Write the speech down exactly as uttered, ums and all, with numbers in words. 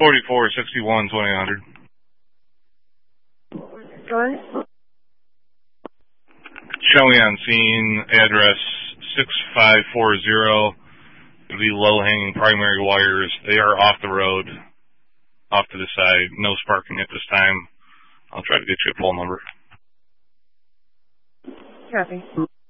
forty-four sixty-one twenty hundred. Go ahead. Show me on scene, address six five four zero. The low-hanging primary wires, they are off the road, off to the side. No sparking at this time. I'll try to get you a pole number. Copy.